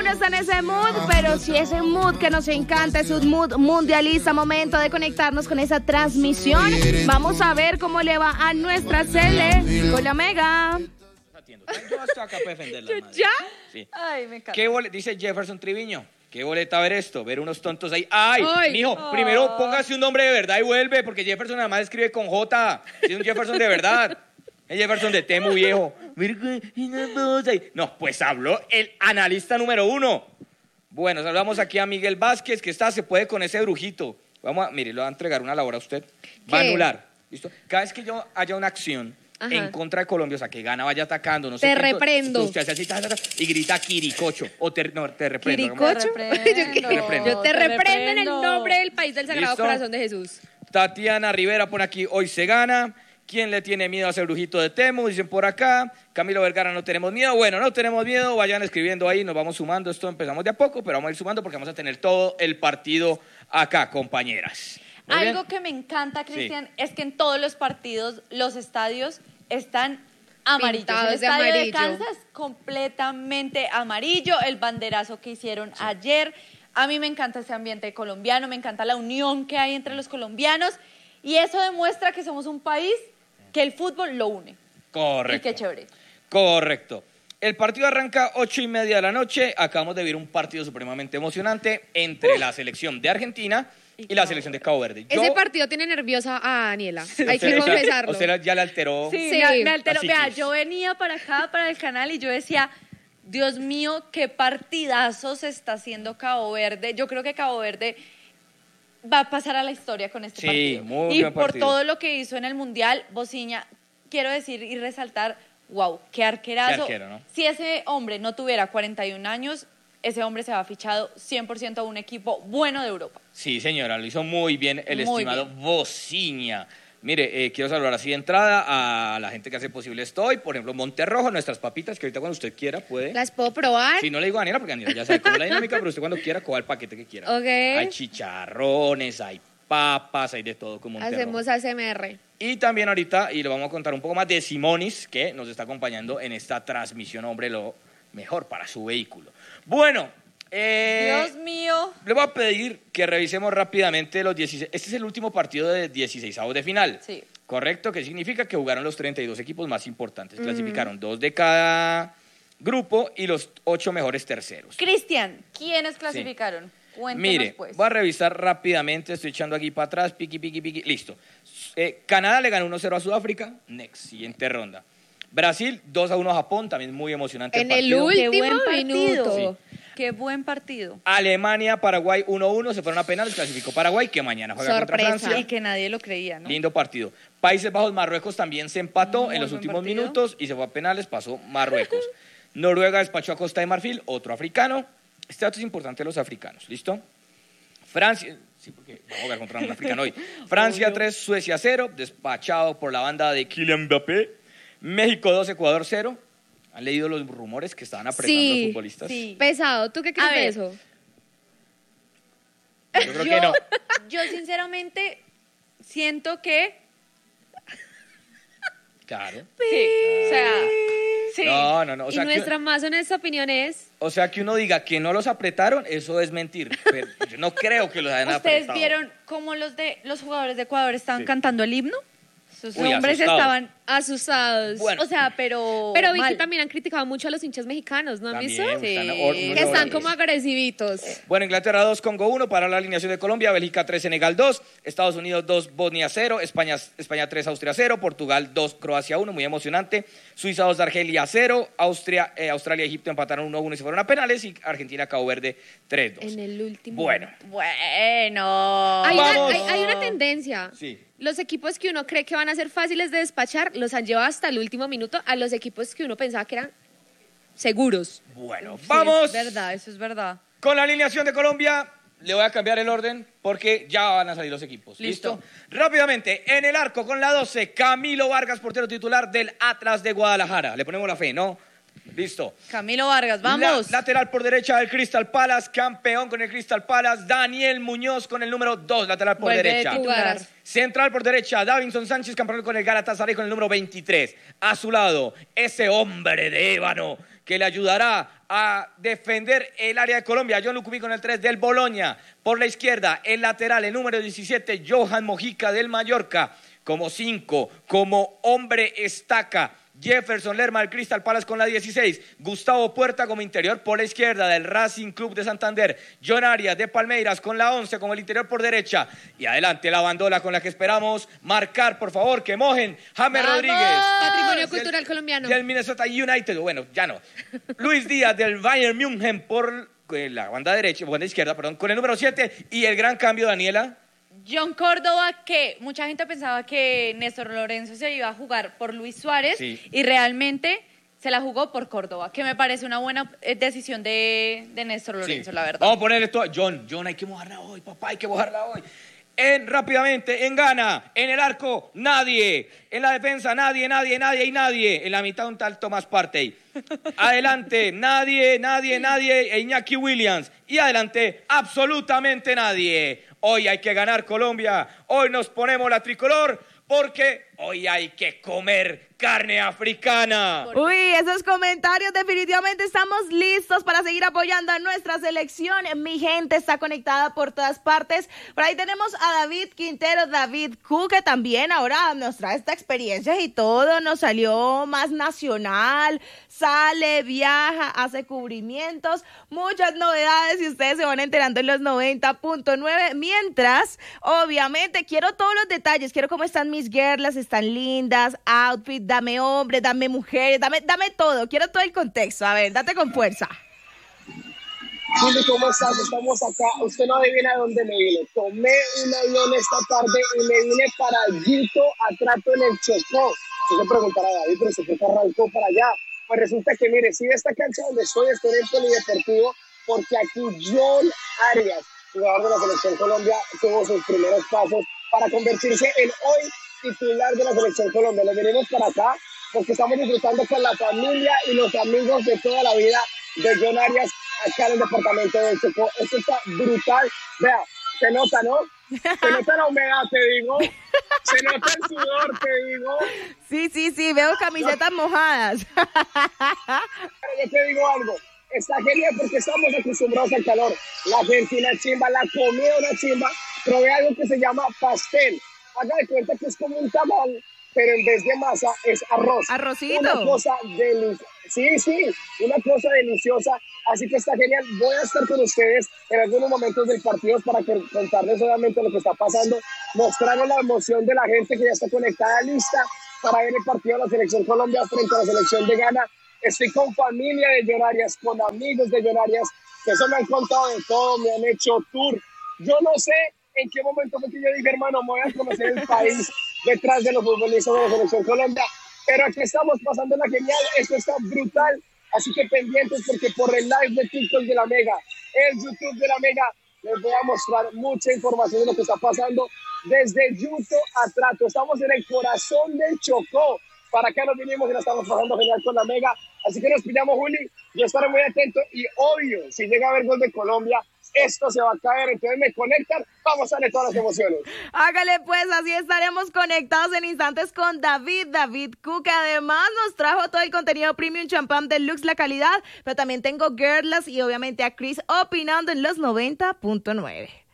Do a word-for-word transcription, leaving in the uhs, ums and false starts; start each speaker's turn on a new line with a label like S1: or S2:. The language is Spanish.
S1: no está en ese mood, pero sí ese mood que nos encanta, es un mood mundialista. Momento de conectarnos con esa transmisión. Vamos a ver cómo le va a nuestra Cele con la Mega.
S2: Yo hasta acá para defenderla.
S1: ¿Ya?
S2: Sí.
S3: Ay, me encanta.
S2: ¿Qué boleta? Dice Jefferson Triviño. ¿Qué boleta ver esto? Ver unos tontos ahí. ¡Ay!
S1: Ay.
S2: Mijo,
S3: Oh.
S2: primero póngase un nombre de verdad y vuelve, porque Jefferson nada más escribe con J. Es un Jefferson de verdad. Es Jefferson de Temu, viejo. No, pues habló el analista número uno. Bueno, saludamos aquí a Miguel Vázquez, que está, se puede con ese brujito. Vamos a, mire, le va a entregar una labor a usted. Va a
S1: ¿Qué?
S2: anular. ¿Listo? Cada vez que yo haya una acción
S1: Ajá.
S2: en contra de Colombia, o sea, que gana, vaya atacando, no sé
S1: Te
S2: qué,
S1: reprendo.
S2: Usted hace así, ta, ta, ta, y grita Quiricocho. O te, no, te reprendo.
S1: ¿Quiricocho?
S3: Te reprendo.
S1: Yo,
S2: reprendo.
S1: yo te
S3: Te
S1: reprendo en el
S3: reprendo.
S1: nombre del país del Sagrado
S2: ¿Listo?
S1: Corazón de Jesús.
S2: Tatiana Rivera pone aquí, hoy se gana. ¿Quién le tiene miedo a ese brujito de Temu? Dicen por acá. Camilo Vergara, no tenemos miedo. Bueno, no tenemos miedo. Vayan escribiendo ahí, nos vamos sumando. Esto empezamos de a poco, pero vamos a ir sumando porque vamos a tener todo el partido acá, compañeras. Muy
S3: Algo
S2: bien.
S3: que me encanta, Cristian, es que en todos los partidos los estadios están amarillos.
S1: Pintados
S3: El
S1: de
S3: estadio de
S1: amarillo.
S3: Kansas completamente amarillo. El banderazo que hicieron ayer. A mí me encanta ese ambiente colombiano, me encanta la unión que hay entre los colombianos y eso demuestra que somos un país que el fútbol lo une.
S2: Correcto.
S3: Y qué chévere.
S2: Correcto. El partido arranca ocho y media de la noche. Acabamos de ver un partido supremamente emocionante entre la selección de Argentina y, la selección de Cabo Verde.
S1: Ese
S2: Yo-
S1: partido tiene nerviosa a Daniela. Hay
S2: usted-
S1: que
S2: o sea,
S1: confesarlo.
S2: usted ya le alteró.
S3: Sí,
S1: Sí.
S3: me, me alteró.
S2: Así
S3: Vea,
S2: que-
S3: yo venía para acá, para el canal, y yo decía, Dios mío, qué partidazo se está haciendo Cabo Verde. Yo creo que Cabo Verde va a pasar a la historia con este
S2: Sí,
S3: partido.
S2: muy
S3: y
S2: buen
S3: por
S2: partido.
S3: todo lo que hizo en el Mundial, Bociña, quiero decir y resaltar, wow, qué arquerazo.
S2: Qué arquero, ¿no?
S3: Si ese hombre no tuviera cuarenta y un años, ese hombre se va fichado cien por ciento a un equipo bueno de Europa.
S2: Sí, señora, lo hizo muy bien el
S3: Muy
S2: estimado
S3: bien.
S2: Bociña. Mire, eh, quiero saludar así de entrada a la gente que hace posible esto hoy. Por ejemplo, Monterrojo, nuestras papitas, que ahorita cuando usted quiera puede.
S1: ¿Las puedo probar?
S2: Si no le digo a Daniela, porque Daniela ya sabe cómo es la dinámica, pero usted cuando quiera coja el paquete que quiera.
S1: Ok.
S2: Hay chicharrones, hay papas, hay de todo con Monterrojo.
S1: Hacemos A S M R.
S2: Y también ahorita, y le vamos a contar un poco más de Simonis, que nos está acompañando en esta transmisión, hombre, lo mejor para su vehículo. Bueno, eh,
S3: Dios mío.
S2: le voy a pedir que revisemos rápidamente los dieciséis. Este es el último partido de dieciseisavos de final.
S3: Sí.
S2: ¿Correcto? Que significa que jugaron los treinta y dos equipos más importantes.
S1: Mm.
S2: Clasificaron dos de cada grupo y los ocho mejores terceros.
S3: Cristian, ¿quiénes clasificaron? Cuéntenos,
S2: Mire,
S3: pues.
S2: voy a revisar rápidamente, estoy echando aquí para atrás, piqui, piqui, piqui, listo. Eh, Canadá le ganó uno cero a Sudáfrica, next, siguiente ronda. Brasil, dos a uno a Japón, también muy emocionante
S1: En el
S2: partido.
S1: último
S3: Qué buen partido.
S1: minuto.
S3: Qué buen partido.
S2: Alemania, Paraguay uno a uno, se fueron a penales, clasificó Paraguay, que mañana juega
S1: Sorpresa.
S2: contra Francia.
S3: Y que nadie lo creía, ¿no?
S2: Lindo partido. Países Bajos, Marruecos también se empató
S3: Muy
S2: en los
S3: buen
S2: últimos
S3: partido.
S2: minutos y se fue a penales, pasó Marruecos. Noruega despachó a Costa de Marfil, otro africano. Este dato es importante de los africanos, ¿listo? Francia, sí, porque vamos a jugar contra un africano hoy. Francia tres, Suecia cero, despachado por la banda de Kylian Mbappé. México dos, Ecuador cero. ¿Han leído los rumores que estaban apretando a
S1: Sí,
S2: los futbolistas?
S3: sí.
S1: Pesado. ¿Tú qué crees
S3: A
S1: de
S3: ver.
S1: eso?
S2: Yo creo que no.
S3: Yo sinceramente siento que
S2: Claro.
S3: sí, o sea, sí.
S2: No, no, no. O sea,
S1: y
S2: que,
S1: nuestra más honesta opinión es...
S2: o sea, que uno diga que no los apretaron, eso es mentir. Pero yo no creo que los hayan
S3: ¿Ustedes
S2: apretado.
S3: vieron cómo los de los jugadores de Ecuador estaban
S2: Sí.
S3: cantando el himno? Esos
S2: Uy,
S3: hombres
S2: asustados.
S3: estaban,
S1: Asustados.
S2: Bueno.
S3: o sea, pero
S1: Pero vi
S3: mal.
S1: que también han criticado mucho a los hinchas mexicanos, ¿no han
S2: También,
S1: visto?
S3: Sí.
S2: están or-
S3: Que
S2: muy
S1: Que están
S2: orgullosos.
S1: como agresivitos.
S2: Bueno, Inglaterra dos, Congo uno, para la alineación de Colombia, Bélgica tres, Senegal dos, Estados Unidos dos, Bosnia cero, España, España tres, Austria cero, Portugal dos, Croacia uno, muy emocionante, Suiza dos, Argelia cero, Austria, eh, Australia y Egipto empataron uno a uno y se fueron a penales, y Argentina, Cabo Verde tres dos.
S1: En el último.
S2: Bueno,
S3: Bueno.
S1: Hay una,
S2: Vamos.
S1: hay, hay una tendencia.
S2: sí.
S1: Los equipos que uno cree que van a ser fáciles de despachar, los han llevado hasta el último minuto a los equipos que uno pensaba que eran seguros.
S2: Bueno,
S3: Sí,
S2: vamos
S3: es verdad, eso es verdad.
S2: con la alineación de Colombia. Le voy a cambiar el orden porque ya van a salir los equipos. ¿Listo?
S3: Listo.
S2: Rápidamente, en el arco con la doce, Camilo Vargas, portero titular del Atlas de Guadalajara. Le ponemos la fe, ¿no? Listo.
S3: Camilo Vargas, vamos.
S2: La- lateral por derecha del Crystal Palace, campeón con el Crystal Palace, Daniel Muñoz con el número dos, lateral por
S3: Vuelve de
S2: derecha.
S3: titular.
S2: Central por derecha, Davinson Sánchez, campeón con el Galatasaray con el número veintitrés. A su lado, ese hombre de ébano que le ayudará a defender el área de Colombia. John Lucumí con el tres del Boloña. Por la izquierda, el lateral, el número diecisiete, Johan Mojica del Mallorca. Como cinco, como hombre estaca, Jefferson Lerma del Crystal Palace con la dieciséis, Gustavo Puerta como interior por la izquierda del Racing Club de Santander, John Arias de Palmeiras con la once como el interior por derecha, y adelante la bandola con la que esperamos marcar, por favor, que mojen, James
S3: ¡Vamos!
S2: Rodríguez,
S1: Patrimonio
S2: del,
S1: cultural colombiano.
S2: del Minnesota United, bueno, ya no, Luis Díaz del Bayern München por la banda derecha, banda izquierda, perdón, con el número siete, y el gran cambio, Daniela.
S3: John Córdoba, que mucha gente pensaba que Néstor Lorenzo se iba a jugar por Luis Suárez,
S2: Sí.
S3: y realmente se la jugó por Córdoba, que me parece una buena eh, decisión de, de Néstor Lorenzo,
S2: Sí.
S3: la verdad.
S2: Vamos a ponerle esto a John. John, hay que mojarla hoy, papá, hay que mojarla hoy. En, rápidamente, en Ghana, en el arco, nadie. En la defensa, nadie, nadie, nadie y nadie. En la mitad, un tal Tomás Partey. Adelante, nadie, nadie, nadie. E Iñaki Williams. Y adelante, absolutamente nadie. Hoy hay que ganar Colombia. Hoy nos ponemos la tricolor porque hoy hay que comer carne africana.
S1: Uy, esos comentarios, definitivamente estamos listos para seguir apoyando a nuestra selección. Mi gente está conectada por todas partes. Por ahí tenemos a David Quintero, David Q, que también ahora nos trae esta experiencia y todo, nos salió más nacional, sale, viaja, hace cubrimientos, muchas novedades y ustedes se van enterando en los noventa punto nueve. Mientras, obviamente, quiero todos los detalles, quiero cómo están mis girlas, están lindas, outfit, dame hombres, dame mujeres, dame, dame todo, quiero todo el contexto. A ver, date con fuerza.
S4: Juli, ¿cómo estás? Estamos acá. Usted no adivina dónde me vine. Tomé un avión esta tarde y me vine para Yito, Atrato en el Chocó. Yo le preguntará a David, pero ¿se fue que arrancó para allá? Pues resulta que, mire, si de esta cancha donde estoy, estoy en el Polideportivo, porque aquí John Arias, jugador de la Selección Colombia, tuvo sus primeros pasos para convertirse en hoy titular de la Selección Colombia. Nos venimos para acá porque estamos disfrutando con la familia y los amigos de toda la vida de John Arias acá en el departamento del Chocó. Esto está brutal. Vea, se nota, ¿no? Se nota la humedad, te digo. Se nota el sudor, te digo.
S1: Sí, sí, sí, veo camisetas mojadas.
S4: Pero yo te digo algo. Está genial porque estamos acostumbrados al calor. La gente una chimba, la comida una chimba. Probé algo que se llama pastel. Haga de cuenta que es como un tamal, pero en vez de masa es arroz.
S1: Arrocito.
S4: Una cosa deliciosa. Sí, sí, una cosa deliciosa. Así que está genial. Voy a estar con ustedes en algunos momentos del partido para que, contarles obviamente lo que está pasando, mostrarles la emoción de la gente que ya está conectada, lista para ver el partido de la Selección Colombia frente a la Selección de Ghana. Estoy con familia de John Arias, con amigos de John Arias, que eso me han contado de todo, me han hecho tour. Yo no sé en qué momento fue que yo dije, hermano, me voy a conocer el país detrás de los futbolistas de la Selección Colombia, pero aquí estamos pasándola genial, esto está brutal, así que pendientes porque por el live de TikTok de la Mega, el YouTube de la Mega, les voy a mostrar mucha información de lo que está pasando desde Yuto a Trato. Estamos en el corazón del Chocó. Para acá nos vinimos y la estamos pasando genial con la Mega. Así que nos pillamos, Juli. Yo estaré muy atento y obvio, si llega a haber gol de Colombia, esto se va a caer. Entonces me conectan, vamos a darle todas las emociones.
S1: Hágale pues, así estaremos conectados en instantes con David, David Q, que además nos trajo todo el contenido Premium Champán Deluxe, la calidad, pero también tengo Girlas y obviamente a Chris opinando en los noventa punto nueve.